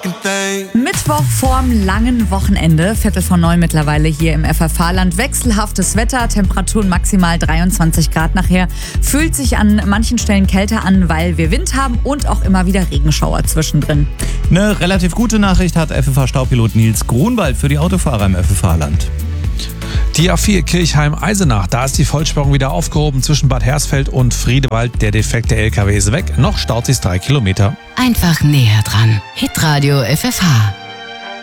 Mittwoch vorm langen Wochenende, 8:45 mittlerweile hier im FFH-Land. Wechselhaftes Wetter, Temperaturen maximal 23 Grad nachher. Fühlt sich an manchen Stellen kälter an, weil wir Wind haben und auch immer wieder Regenschauer zwischendrin. Eine relativ gute Nachricht hat FFH-Staupilot Nils Grunwald für die Autofahrer im FFH-Land. Die A4 Kirchheim-Eisenach, da ist die Vollsperrung wieder aufgehoben zwischen Bad Hersfeld und Friedewald. Der defekte LKW ist weg, noch staut sich 3 Kilometer. Einfach näher dran. Hitradio FFH.